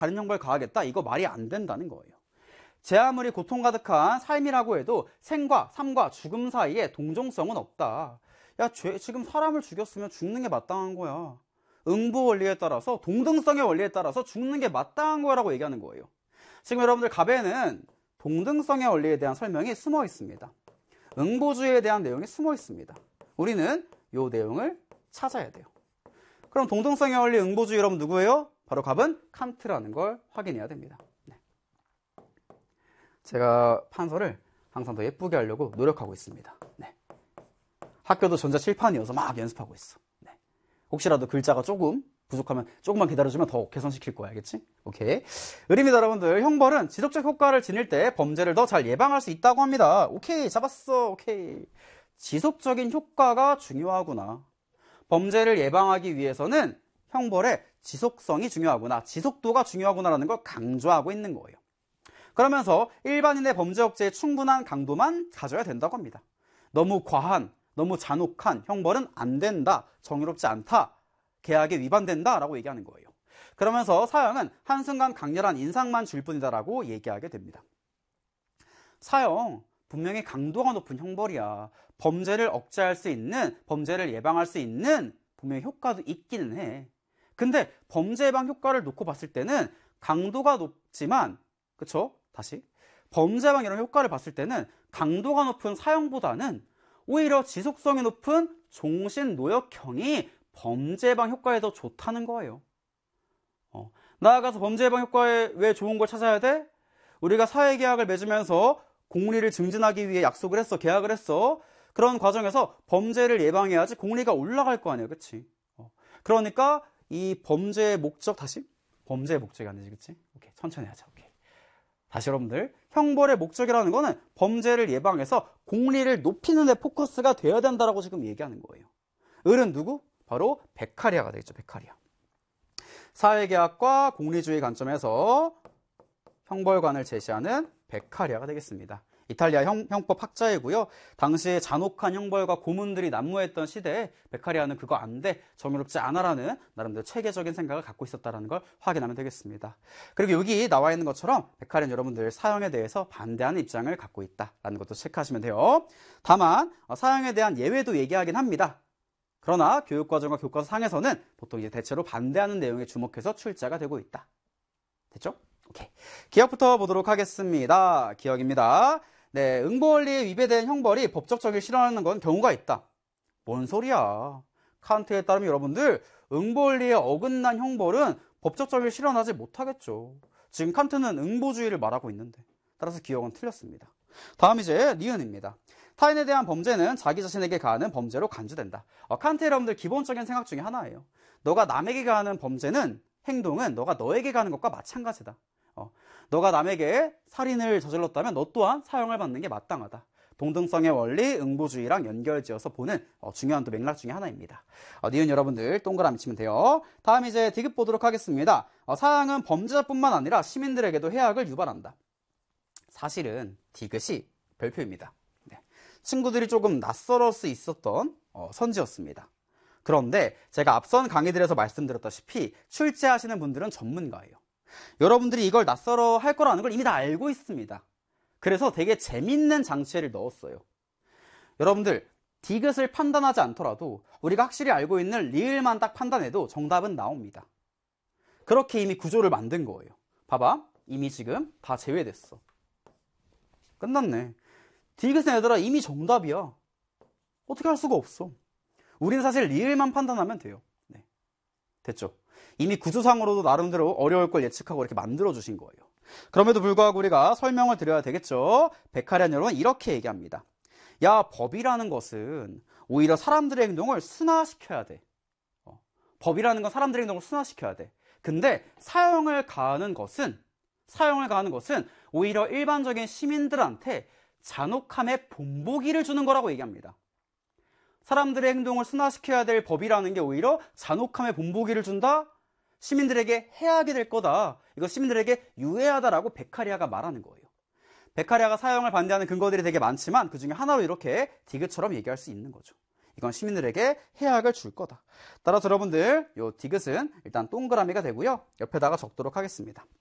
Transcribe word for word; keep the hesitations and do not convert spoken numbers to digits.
다른 형벌 가하겠다. 이거 말이 안 된다는 거예요. 제 아무리 고통 가득한 삶이라고 해도 생과 삶과 죽음 사이에 동종성은 없다. 야, 죄, 지금 사람을 죽였으면 죽는 게 마땅한 거야. 응보 원리에 따라서, 동등성의 원리에 따라서 죽는 게 마땅한 거라고 얘기하는 거예요. 지금 여러분들 갑에는 동등성의 원리에 대한 설명이 숨어 있습니다. 응보주의에 대한 내용이 숨어 있습니다. 우리는 이 내용을 찾아야 돼요. 그럼 동등성의 원리 응보주의 여러분 누구예요? 바로 갑은 칸트라는 걸 확인해야 됩니다. 네. 제가 판서를 항상 더 예쁘게 하려고 노력하고 있습니다. 네. 학교도 전자칠판이어서 막 연습하고 있어. 네. 혹시라도 글자가 조금 부족하면 조금만 기다려주면 더 개선시킬 거야. 알겠지? 오케이. 의리입니다, 여러분들. 형벌은 지속적 효과를 지닐 때 범죄를 더 잘 예방할 수 있다고 합니다. 오케이. 잡았어. 오케이. 지속적인 효과가 중요하구나. 범죄를 예방하기 위해서는 형벌의 지속성이 중요하구나. 지속도가 중요하구나라는 걸 강조하고 있는 거예요. 그러면서 일반인의 범죄 억제에 충분한 강도만 가져야 된다고 합니다. 너무 과한, 너무 잔혹한 형벌은 안 된다. 정의롭지 않다. 계약에 위반된다 라고 얘기하는 거예요. 그러면서 사형은 한순간 강렬한 인상만 줄 뿐이다라고 얘기하게 됩니다. 사형 분명히 강도가 높은 형벌이야. 범죄를 억제할 수 있는, 범죄를 예방할 수 있는 분명히 효과도 있기는 해. 근데 범죄 예방 효과를 놓고 봤을 때는 강도가 높지만, 그쵸? 다시 범죄 예방 이런 효과를 봤을 때는 강도가 높은 사형보다는 오히려 지속성이 높은 종신노역형이 범죄 예방 효과에 더 좋다는 거예요. 어. 나아가서 범죄 예방 효과에 왜 좋은 걸 찾아야 돼? 우리가 사회계약을 맺으면서 공리를 증진하기 위해 약속을 했어. 계약을 했어. 그런 과정에서 범죄를 예방해야지 공리가 올라갈 거 아니에요. 그치? 어. 그러니까 이 범죄의 목적, 다시? 범죄의 목적이 아니지. 그치? 오케이. 천천히 하자. 오케이. 다시 여러분들. 형벌의 목적이라는 거는 범죄를 예방해서 공리를 높이는 데 포커스가 돼야 된다라고 지금 얘기하는 거예요. 을은 누구? 바로 베카리아가 되겠죠. 베카리아. 사회계약과 공리주의 관점에서 형벌관을 제시하는 베카리아가 되겠습니다. 이탈리아 형, 형법 학자이고요. 당시에 잔혹한 형벌과 고문들이 난무했던 시대에 베카리아는 그거 안 돼, 정의롭지 않아라는 나름대로 체계적인 생각을 갖고 있었다는 걸 확인하면 되겠습니다. 그리고 여기 나와 있는 것처럼 베카리아는 여러분들 사형에 대해서 반대하는 입장을 갖고 있다라는 것도 체크하시면 돼요. 다만 사형에 대한 예외도 얘기하긴 합니다. 그러나 교육과정과 교과서상에서는 보통 이제 대체로 반대하는 내용에 주목해서 출제가 되고 있다. 됐죠? 오케이. 기억부터 보도록 하겠습니다. 기억입니다. 네, 응보원리에 위배된 형벌이 법적 정의를 실현하는 건 경우가 있다. 뭔 소리야? 칸트에 따르면 여러분들 응보원리에 어긋난 형벌은 법적 정의를 실현하지 못하겠죠. 지금 칸트는 응보주의를 말하고 있는데 따라서 기억은 틀렸습니다. 다음 이제 니은입니다. 타인에 대한 범죄는 자기 자신에게 가하는 범죄로 간주된다. 어, 칸트 여러분들 기본적인 생각 중에 하나예요. 너가 남에게 가하는 범죄는, 행동은 너가 너에게 가는 것과 마찬가지다. 어, 너가 남에게 살인을 저질렀다면 너 또한 사형을 받는 게 마땅하다. 동등성의 원리, 응보주의랑 연결지어서 보는 어, 중요한 또 맥락 중에 하나입니다. 어, 니은 여러분들 동그라미 치면 돼요. 다음 이제 디귿 보도록 하겠습니다. 어, 사형은 범죄자뿐만 아니라 시민들에게도 해악을 유발한다. 사실은 디귿이 별표입니다. 네. 친구들이 조금 낯설을 수 있었던 어, 선지였습니다. 그런데 제가 앞선 강의들에서 말씀드렸다시피 출제하시는 분들은 전문가예요. 여러분들이 이걸 낯설어 할 거라는 걸 이미 다 알고 있습니다. 그래서 되게 재밌는 장치를 넣었어요. 여러분들 디귿을 판단하지 않더라도 우리가 확실히 알고 있는 리을만 딱 판단해도 정답은 나옵니다. 그렇게 이미 구조를 만든 거예요. 봐봐, 이미 지금 다 제외됐어. 끝났네. 디귿은 얘들아 이미 정답이야. 어떻게 할 수가 없어. 우리는 사실 리을만 판단하면 돼요. 네. 됐죠? 이미 구조상으로도 나름대로 어려울 걸 예측하고 이렇게 만들어주신 거예요. 그럼에도 불구하고 우리가 설명을 드려야 되겠죠. 베카리안 여러분 이렇게 얘기합니다. 야, 법이라는 것은 오히려 사람들의 행동을 순화시켜야 돼. 어, 법이라는 건 사람들의 행동을 순화시켜야 돼. 근데 사형을 가하는 것은 사형을 가하는 것은 오히려 일반적인 시민들한테 잔혹함의 본보기를 주는 거라고 얘기합니다. 사람들의 행동을 순화시켜야 될 법이라는 게 오히려 잔혹함의 본보기를 준다? 시민들에게 해악이 될 거다. 이거 시민들에게 유해하다라고 베카리아가 말하는 거예요. 베카리아가 사형을 반대하는 근거들이 되게 많지만 그 중에 하나로 이렇게 디귿처럼 얘기할 수 있는 거죠. 이건 시민들에게 해악을 줄 거다. 따라서 여러분들 요 디귿은 일단 동그라미가 되고요. 옆에다가 적도록 하겠습니다.